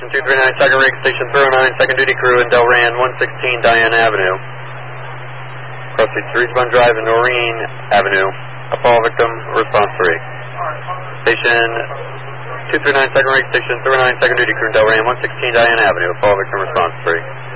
239 second rig, station 309, second duty crew in Delran, 116 Diane Avenue. Cross streets, Ridgebund Drive and Noreen Avenue. A fall victim, response 3. Station 239 second rig, station 309, second duty crew in Delran, 116 Diane Avenue. A fall victim, response 3.